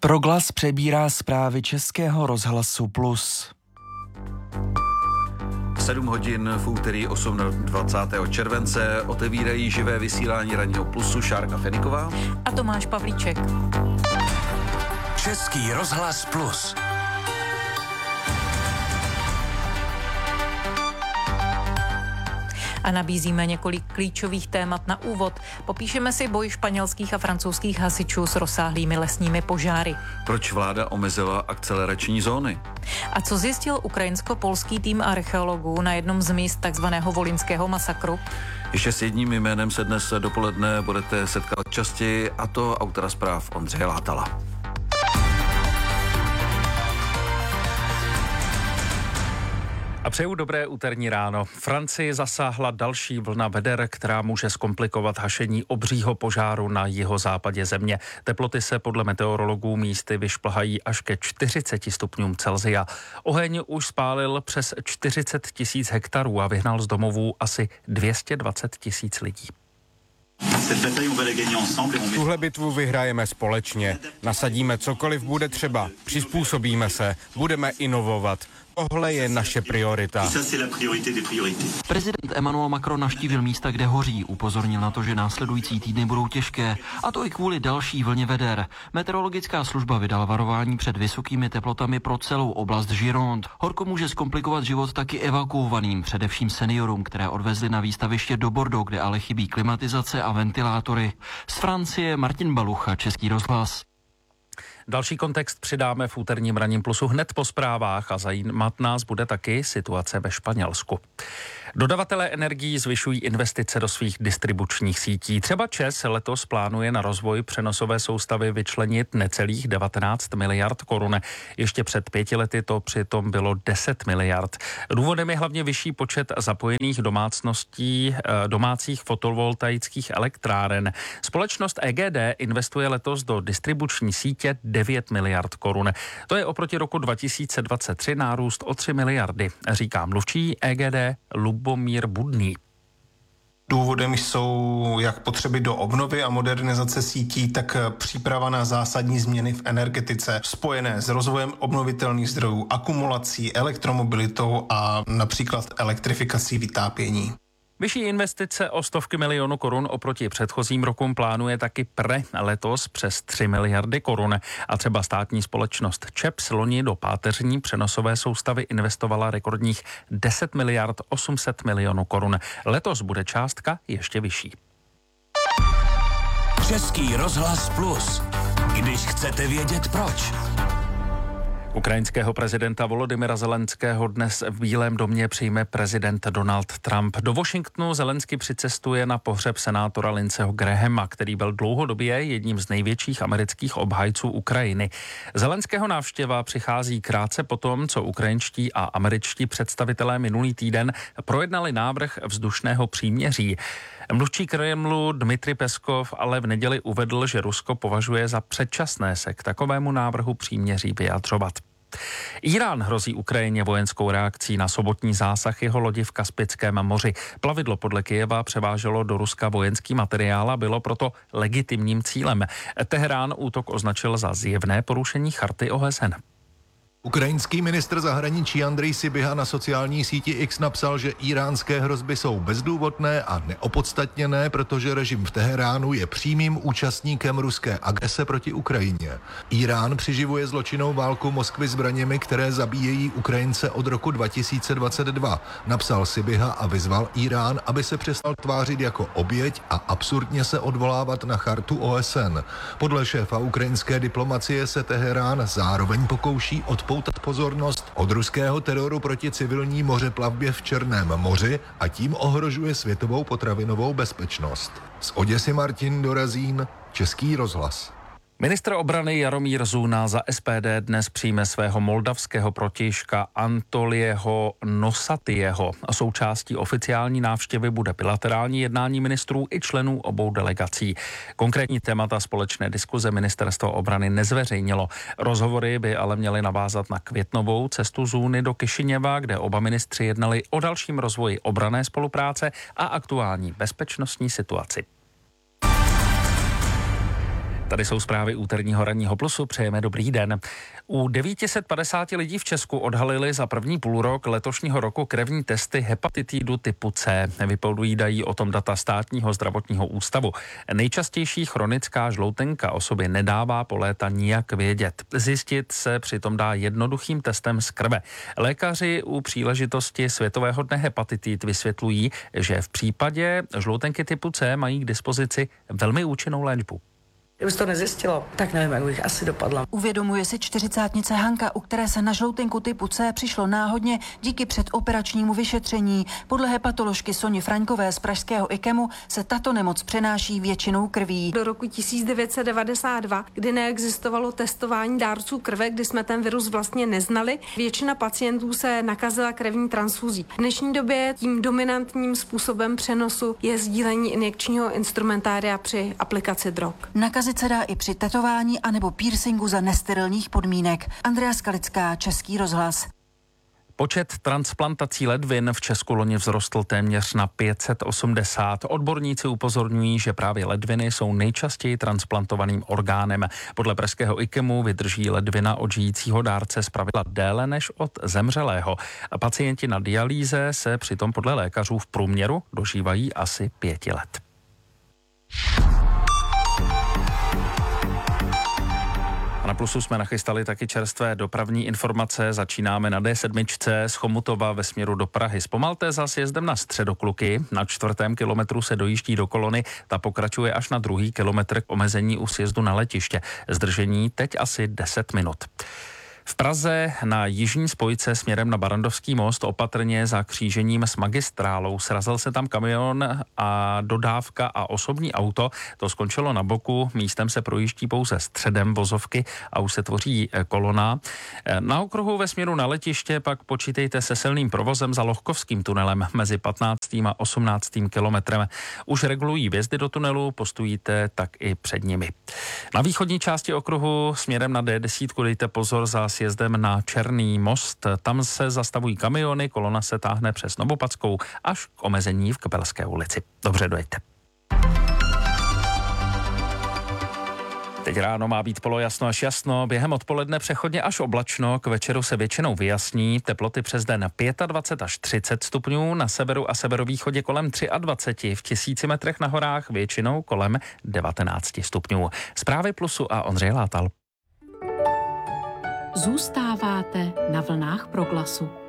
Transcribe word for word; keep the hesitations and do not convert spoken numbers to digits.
Proglas přebírá zprávy Českého rozhlasu Plus. sedm hodin v úterý dvacátého osmého července otevírají živé vysílání Ranního Plusu Šárka Feniková a Tomáš Pavlíček. Český rozhlas Plus. A nabízíme několik klíčových témat na úvod. Popíšeme si boj španělských a francouzských hasičů s rozsáhlými lesními požáry. Proč vláda omezila akcelerační zóny? A co zjistil ukrajinsko-polský tým archeologů na jednom z míst takzvaného volyňského masakru? Ještě s jedním jménem se dnes dopoledne budete setkat častěji, a to autora zpráv Ondřeje Látala. A přeju dobré úterní ráno. Francii zasáhla další vlna veder, která může zkomplikovat hašení obřího požáru na jihozápadě země. Teploty se podle meteorologů místy vyšplhají až ke čtyřiceti stupňům Celsia. Oheň už spálil přes čtyřicet tisíc hektarů a vyhnal z domovů asi dvě stě dvacet tisíc lidí. Tuhle bitvu vyhrajeme společně. Nasadíme cokoliv bude třeba. Přizpůsobíme se. Budeme inovovat. Tohle je naše priorita. Prezident Emmanuel Macron navštívil místa, kde hoří. Upozornil na to, že následující týdny budou těžké. A to i kvůli další vlně veder. Meteorologická služba vydala varování před vysokými teplotami pro celou oblast Gironde. Horko může zkomplikovat život taky evakuovaným, především seniorům, které odvezli na výstaviště do Bordeaux, kde ale chybí klimatizace a ventilátory. Z Francie Martin Balucha, Český rozhlas. Další kontext přidáme v úterním Ranním Plusu hned po zprávách a zajímat nás bude taky situace ve Španělsku. Dodavatelé energií zvyšují investice do svých distribučních sítí. Třeba ČEZ letos plánuje na rozvoj přenosové soustavy vyčlenit necelých devatenáct miliard korun. Ještě před pěti lety to přitom bylo deset miliard. Důvodem je hlavně vyšší počet zapojených domácností, domácích fotovoltaických elektráren. Společnost E G D investuje letos do distribuční sítě devět miliard korun. To je oproti roku dva tisíce dvacet tři nárůst o tři miliardy, říká mluvčí E G D Lubomír Budný. Důvodem jsou jak potřeby do obnovy a modernizace sítí, tak příprava na zásadní změny v energetice spojené s rozvojem obnovitelných zdrojů, akumulací, elektromobilitou a například elektrifikací vytápění. Vyšší investice o stovky milionů korun oproti předchozím rokům plánuje taky P R E letos přes tři miliardy korun. A třeba státní společnost ČEPS loni do páteřní přenosové soustavy investovala rekordních deset miliard osm set milionů korun. Letos bude částka ještě vyšší. Český rozhlas Plus. Když chcete vědět proč. Ukrajinského prezidenta Volodymyra Zelenského dnes v Bílém domě přijme prezident Donald Trump. Do Washingtonu Zelensky přicestuje na pohřeb senátora Lindseyho Grahama, který byl dlouhodobě jedním z největších amerických obhájců Ukrajiny. Zelenského návštěva přichází krátce potom, co ukrajinští a američtí představitelé minulý týden projednali návrh vzdušného příměří. Mluvčí Kremlu Dmitrij Peskov ale v neděli uvedl, že Rusko považuje za předčasné se k takovému návrhu příměří vyjadřovat. Írán hrozí Ukrajině vojenskou reakcí na sobotní zásah jeho lodi v Kaspickém moři. Plavidlo podle Kyjeva převáželo do Ruska vojenský materiál a bylo proto legitimním cílem. Teherán útok označil za zjevné porušení charty O S N. Ukrajinský ministr zahraničí Andrej Sybiha na sociální síti X napsal, že íránské hrozby jsou bezdůvodné a neopodstatněné, protože režim v Teheránu je přímým účastníkem ruské agrese proti Ukrajině. Írán přiživuje zločinnou válku Moskvy zbraněmi, které zabíjejí Ukrajince od roku dva tisíce dvacet dva, napsal Sybiha a vyzval Írán, aby se přestal tvářit jako oběť a absurdně se odvolávat na chartu O S N. Podle šéfa ukrajinské diplomacie se Teherán zároveň pokouší odpoutat pozornost od ruského teroru proti civilní mořeplavbě v Černém moři a tím ohrožuje světovou potravinovou bezpečnost. Z Oděsy Martin Dorazín, Český rozhlas. Ministr obrany Jaromír Zuna za S P D dnes přijme svého moldavského protějška Antolieho Nosatieho. Součástí oficiální návštěvy bude bilaterální jednání ministrů i členů obou delegací. Konkrétní témata společné diskuze ministerstvo obrany nezveřejnilo. Rozhovory by ale měly navázat na květnovou cestu Zuny do Kišiněva, kde oba ministři jednali o dalším rozvoji obranné spolupráce a aktuální bezpečnostní situaci. Tady jsou zprávy úterního ranního Plusu, přejeme dobrý den. U devět set padesát lidí v Česku odhalili za první půlrok letošního roku krevní testy hepatitidu typu C. Vypovídají o tom data Státního zdravotního ústavu. Nejčastější chronická žloutenka o sobě nedává po léta nijak vědět. Zjistit se přitom dá jednoduchým testem z krve. Lékaři u příležitosti Světového dne hepatitit vysvětlují, že v případě žloutenky typu C mají k dispozici velmi účinnou léčbu. Kdyby se to nezjistilo, tak nevím, jak bych asi dopadla. Uvědomuje si čtyřicátnice Hanka, u které se na žloutenku typu C přišlo náhodně díky předoperačnímu vyšetření. Podle hepatoložky Soni Fraňkové z pražského IKEMu se tato nemoc přenáší většinou krví. Do roku tisíc devět set devadesát dva, kdy neexistovalo testování dárců krve, kdy jsme ten virus vlastně neznali, většina pacientů se nakazila krevní transfuzí. V dnešní době tím dominantním způsobem přenosu je sdílení injekčního instrumentária při aplikaci drog. Nakazit se dá i při tetování anebo piercingu za nesterilních podmínek. Andrea Skalická, Český rozhlas. Počet transplantací ledvin v Česku loni vzrostl téměř na pět set osmdesát. Odborníci upozorňují, že právě ledviny jsou nejčastěji transplantovaným orgánem. Podle pražského IKEMu vydrží ledvina od žijícího dárce zpravidla déle než od zemřelého. Pacienti na dialýze se přitom podle lékařů v průměru dožívají asi pěti let. A na Plusu jsme nachystali taky čerstvé dopravní informace. Začínáme na D sedm z Chomutova ve směru do Prahy. Zpomalte za sjezdem na Středokluky. Na čtvrtém kilometru se dojíždí do kolony. Ta pokračuje až na druhý kilometr k omezení u sjezdu na letiště. Zdržení teď asi deset minut. V Praze na jižní spojce směrem na Barandovský most opatrně za křížením s magistrálou srazil se tam kamion a dodávka a osobní auto. To skončilo na boku, místem se projíždí pouze středem vozovky a už se tvoří kolona. Na okruhu ve směru na letiště pak počítejte se silným provozem za Lohkovským tunelem mezi patnáctým a osmnáctým kilometrem. Už regulují vjezdy do tunelu, postojíte tak i před nimi. Na východní části okruhu směrem na D deset dejte pozor za sjezdem na Černý most. Tam se zastavují kamiony, kolona se táhne přes Novopadskou až k omezení v Kapelské ulici. Dobře, dojďte. Teď ráno má být polojasno až jasno, během odpoledne přechodně až oblačno, k večeru se většinou vyjasní, teploty přes den dvacet pět až třicet stupňů, na severu a severovýchodě kolem dvacet tři, v tisíci metrech na horách většinou kolem devatenáct stupňů. Zprávy Plusu a Ondřej Látal. Zůstáváte na vlnách Proglasu.